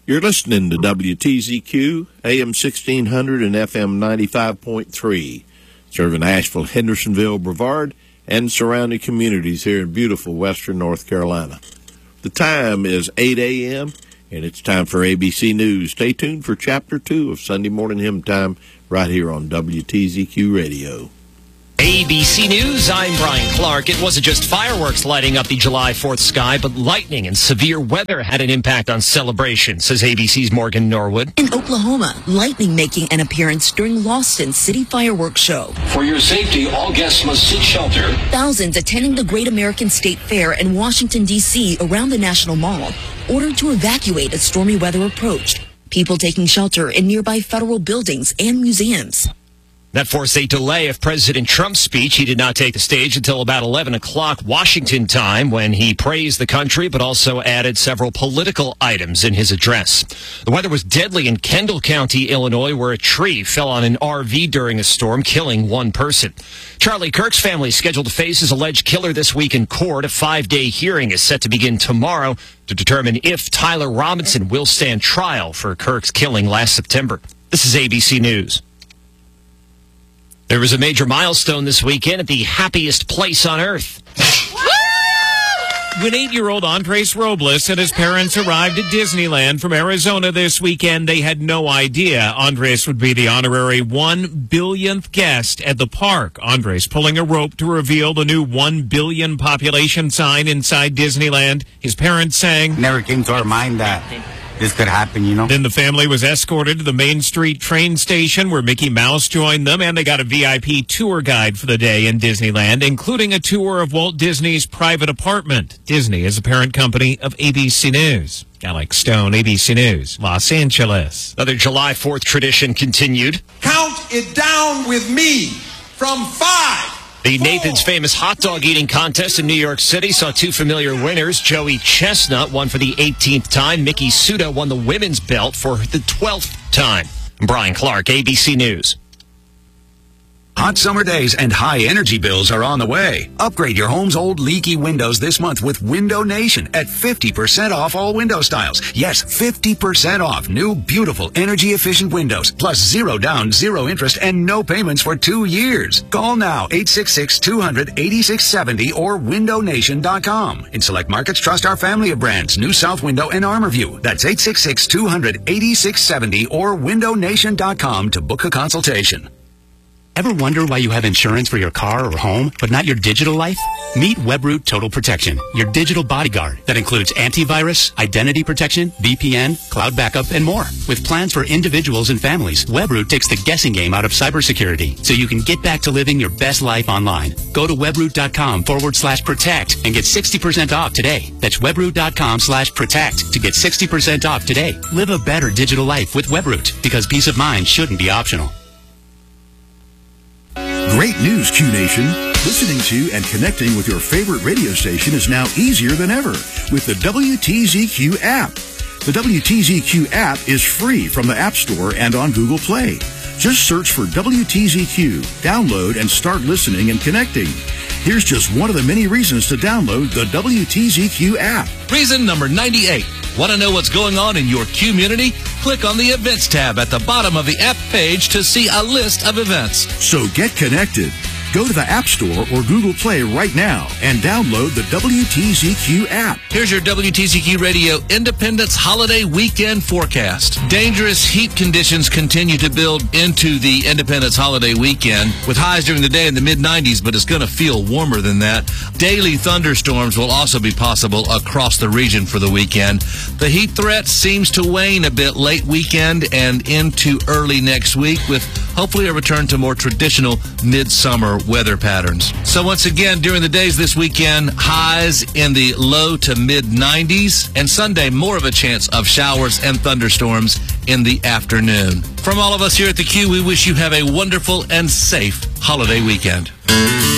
You're listening to WTZQ, AM 1600 and FM 95.3, serving Asheville, Hendersonville, Brevard, and surrounding communities here in beautiful western North Carolina. The time is 8 a.m., and it's time for ABC News. Stay tuned for Chapter 2 of Sunday Morning Hymn Time right here on WTZQ Radio. ABC News, I'm Brian Clark. It wasn't just fireworks lighting up the July 4th sky, but lightning and severe weather had an impact on celebrations, says ABC's Morgan Norwood. In Oklahoma, lightning making an appearance during Lawson's City Fireworks Show. For your safety, all guests must seek shelter. Thousands attending the Great American State Fair in Washington, D.C. around the National Mall, ordered to evacuate as stormy weather approached. People taking shelter in nearby federal buildings and museums. That forced a delay of President Trump's speech. He did not take the stage until about 11 o'clock Washington time when he praised the country, but also added several political items in his address. The weather was deadly in Kendall County, Illinois, where a tree fell on an RV during a storm, killing one person. Charlie Kirk's family is scheduled to face his alleged killer this week in court. A 5-day hearing is set to begin tomorrow to determine if Tyler Robinson will stand trial for Kirk's killing last September. This is ABC News. There was a major milestone this weekend at the happiest place on earth. When 8-year-old Andres Robles and his parents arrived at Disneyland from Arizona this weekend, they had no idea Andres would be the honorary 1 billionth guest at the park. Andres pulling a rope to reveal the new 1 billion population sign inside Disneyland. His parents saying, "Never came to our mind that this could happen, you know." Then the family was escorted to the Main Street train station where Mickey Mouse joined them, and they got a VIP tour guide for the day in Disneyland, including a tour of Walt Disney's private apartment. Disney is a parent company of ABC News. Alex Stone, ABC News, Los Angeles. Another July 4th tradition continued. Count it down with me from 5. The Nathan's Famous Hot Dog Eating Contest in New York City saw two familiar winners. Joey Chestnut won for the 18th time. Mickey Suda won the women's belt for the 12th time. Brian Clark, ABC News. Hot summer days and high energy bills are on the way. Upgrade your home's old leaky windows this month with Window Nation at 50% off all window styles. Yes, 50% off new, beautiful, energy-efficient windows, plus 0 down, 0 interest, and no payments for 2 years. Call now, 866-200-8670 or windownation.com. In select markets, trust our family of brands, New South Window and ArmorView. That's 866-200-8670 or windownation.com to book a consultation. Ever wonder why you have insurance for your car or home, but not your digital life? Meet Webroot Total Protection, your digital bodyguard that includes antivirus, identity protection, VPN, cloud backup, and more. With plans for individuals and families, Webroot takes the guessing game out of cybersecurity so you can get back to living your best life online. Go to webroot.com/protect and get 60% off today. That's webroot.com/protect to get 60% off today. Live a better digital life with Webroot, because peace of mind shouldn't be optional. Great news, Q Nation. Listening to and connecting with your favorite radio station is now easier than ever with the WTZQ app. The WTZQ app is free from the App Store and on Google Play. Just search for WTZQ, download, and start listening and connecting. Here's just one of the many reasons to download the WTZQ app. Reason number 98. Want to know what's going on in your community? Click on the Events tab at the bottom of the app page to see a list of events. So get connected. Go to the App Store or Google Play right now and download the WTZQ app. Here's your WTZQ Radio Independence Holiday Weekend forecast. Dangerous heat conditions continue to build into the Independence Holiday Weekend, with highs during the day in the mid-90s, but it's going to feel warmer than that. Daily thunderstorms will also be possible across the region for the weekend. The heat threat seems to wane a bit late weekend and into early next week, with hopefully a return to more traditional midsummer weather patterns. So once again, during the days this weekend, highs in the low to mid-90s, and Sunday, more of a chance of showers and thunderstorms in the afternoon. From all of us here at the Q, we wish you have a wonderful and safe holiday weekend.